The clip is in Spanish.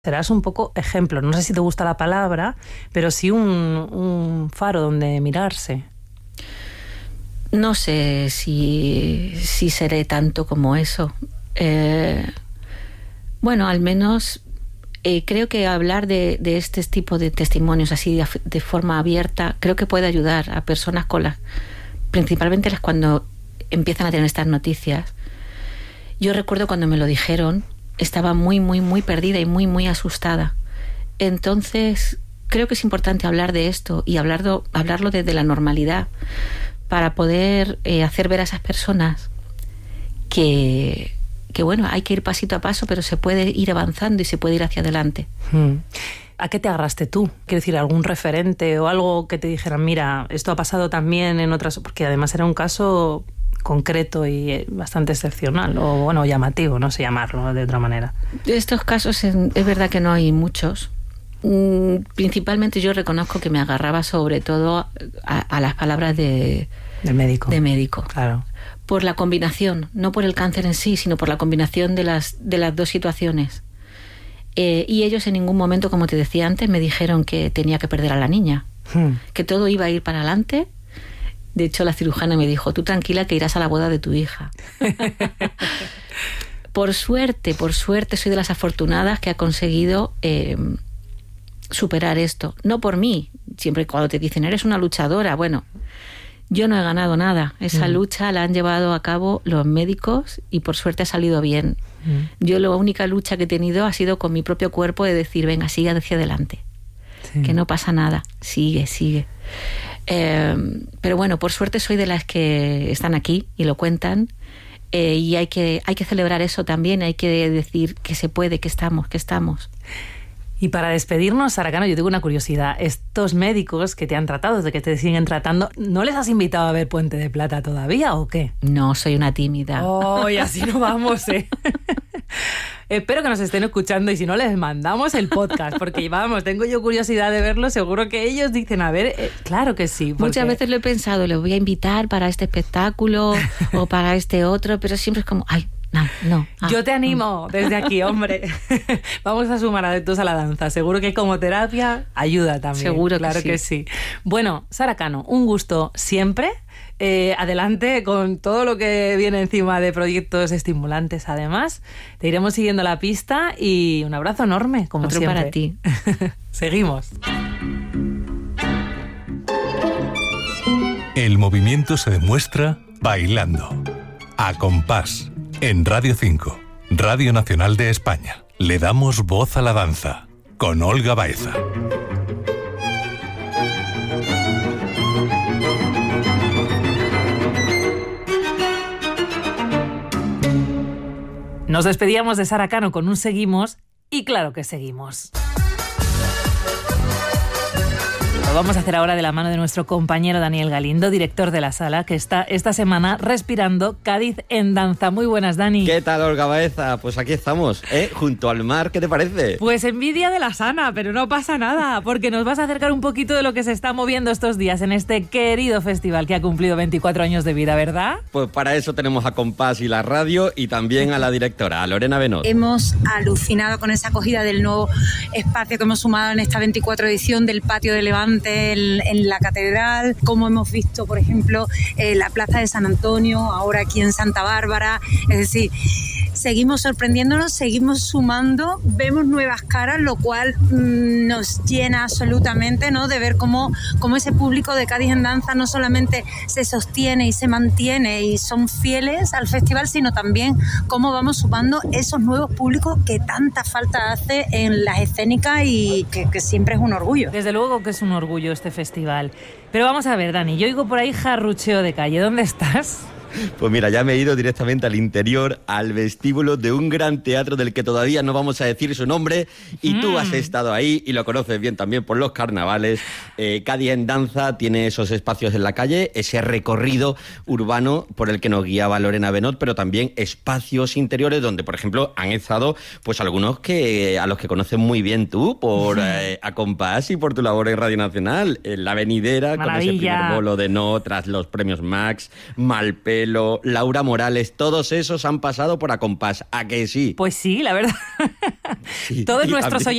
Serás un poco ejemplo, no sé si te gusta la palabra, pero sí un faro donde mirarse. No sé si seré tanto como eso. Bueno, al menos creo que hablar de este tipo de testimonios así de forma abierta, creo que puede ayudar a personas principalmente cuando empiezan a tener estas noticias. Yo recuerdo cuando me lo dijeron, estaba muy, muy, muy perdida y muy, muy asustada. Entonces, creo que es importante hablar de esto y hablarlo desde la normalidad para poder hacer ver a esas personas que bueno, hay que ir pasito a paso, pero se puede ir avanzando y se puede ir hacia adelante. ¿A qué te agarraste tú? Quiero decir, algún referente o algo que te dijeran, mira, esto ha pasado también en otras... Porque además era un caso concreto y bastante excepcional, o bueno, llamativo, no sé llamarlo de otra manera. De estos casos es verdad que no hay muchos. Principalmente yo reconozco que me agarraba sobre todo a las palabras del médico. De médico. Claro. Por la combinación, no por el cáncer en sí, sino por la combinación de las dos situaciones. Y ellos en ningún momento, como te decía antes, me dijeron que tenía que perder a la niña, que todo iba a ir para adelante. De hecho, la cirujana me dijo, tú tranquila que irás a la boda de tu hija. Por suerte, soy de las afortunadas que ha conseguido superar esto. No por mí, siempre cuando te dicen, eres una luchadora, bueno, yo no he ganado nada. Esa lucha la han llevado a cabo los médicos y por suerte ha salido bien. Yo la única lucha que he tenido ha sido con mi propio cuerpo de decir, venga, sigue hacia adelante. Sí. Que no pasa nada, sigue. Pero bueno, por suerte soy de las que están aquí y lo cuentan, y hay que celebrar eso también, hay que decir que se puede, que estamos. Y para despedirnos, Sara Cano, yo tengo una curiosidad. Estos médicos que te han tratado, desde que te siguen tratando, ¿no les has invitado a ver Puente de Plata todavía o qué? No, soy una tímida. Oh, y así no vamos, Espero que nos estén escuchando y si no les mandamos el podcast, porque vamos, tengo yo curiosidad de verlo, seguro que ellos dicen, a ver, claro que sí. Porque... Muchas veces lo he pensado, les voy a invitar para este espectáculo o para este otro, pero siempre es como, ay, no. Yo te animo desde aquí, hombre. Vamos a sumar adeptos a la danza. Seguro que como terapia ayuda también. Seguro claro que sí. Bueno, Sara Cano, un gusto siempre. Adelante con todo lo que viene encima de proyectos estimulantes además. Te iremos siguiendo la pista y un abrazo enorme, como otro siempre. Para ti. Seguimos. El movimiento se demuestra bailando. A compás. En Radio 5, Radio Nacional de España. Le damos voz a la danza. Con Olga Baeza. Nos despedíamos de Sara Cano con un seguimos, y claro que seguimos. Lo vamos a hacer ahora de la mano de nuestro compañero Daniel Galindo, director de la sala, que está esta semana respirando Cádiz en danza. Muy buenas, Dani. ¿Qué tal, Olga Baeza? Pues aquí estamos, junto al mar, ¿qué te parece? Pues envidia de la sana, pero no pasa nada, porque nos vas a acercar un poquito de lo que se está moviendo estos días en este querido festival que ha cumplido 24 años de vida, ¿verdad? Pues para eso tenemos a Compás y la radio y también a la directora, a Lorena Benot. Hemos alucinado con esa acogida del nuevo espacio que hemos sumado en esta 24 edición del Patio de Levante en la Catedral, como hemos visto, por ejemplo, la Plaza de San Antonio, ahora aquí en Santa Bárbara. Es decir, seguimos sorprendiéndonos, seguimos sumando, vemos nuevas caras, lo cual nos llena absolutamente, ¿no?, de ver cómo ese público de Cádiz en danza no solamente se sostiene y se mantiene y son fieles al festival, sino también cómo vamos sumando esos nuevos públicos que tanta falta hace en las escénicas y que siempre es un orgullo. Desde luego que es un orgullo este festival. Pero vamos a ver, Dani, yo oigo por ahí jarrucheo de calle. ¿Dónde estás? Pues mira, ya me he ido directamente al interior, al vestíbulo de un gran teatro del que todavía no vamos a decir su nombre, y tú has estado ahí y lo conoces bien también por los carnavales. Cádiz en danza tiene esos espacios en la calle, ese recorrido urbano por el que nos guiaba Lorena Benot, pero también espacios interiores donde, por ejemplo, han estado pues algunos a los que conoces muy bien tú por A Compás y por tu labor en Radio Nacional, en La Venidera. Maravilla. Con ese primer bolo de No tras los premios Max, Malpera, Coelho, Laura Morales, todos esos han pasado por A Compás. ¿A que sí? Pues sí, la verdad. Sí, Todos nuestros también.